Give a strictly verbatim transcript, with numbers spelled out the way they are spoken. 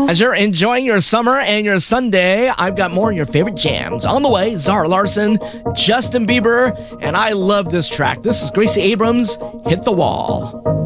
As you're enjoying your summer and your Sunday, I've got more of your favorite jams. On the way, Zara Larsson, Justin Bieber, and I love this track. This is Gracie Abrams, Hit the Wall.